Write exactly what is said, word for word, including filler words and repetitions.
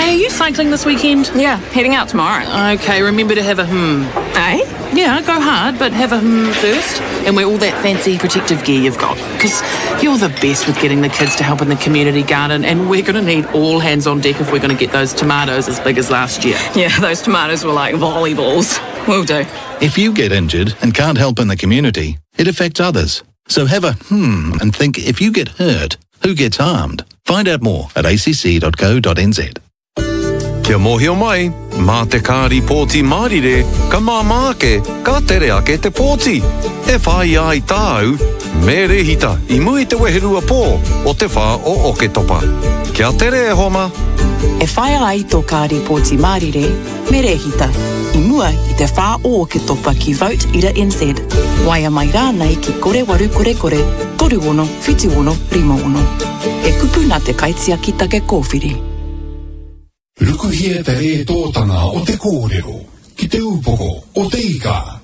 Hey, are you cycling this weekend? Yeah, heading out tomorrow. Okay, remember to have a hmm. Eh? Yeah, go hard, but have a hmm first. And wear all that fancy protective gear you've got. Because you're the best with getting the kids to help in the community garden, and we're going to need all hands on deck if we're going to get those tomatoes as big as last year. Yeah, those tomatoes were like volleyballs. Will do. If you get injured and can't help in the community, it affects others. So have a hmm and think, if you get hurt, who gets harmed? Find out more at a c c dot co dot n z. Kia mohio mai, mā te kāri pōti mārire, ka māmāke, ka tere ake te pōti. E whai ai tāu, me rehita, I mui te weherua pō, o te whā o Oketopa. Kia tere e homa. E whai ai tō kāri pōti mārire, me rehita, I mua I te whā o Oketopa ki Vote Ira N Z. Waia mai rānei ki kore waru kore kore, toru ono, whitu ono, rima ono. E kupu nā te kaitia ki take kōwhiri. Rukuhia te e tōtanga o te kōrero, ki te upoko o te ika.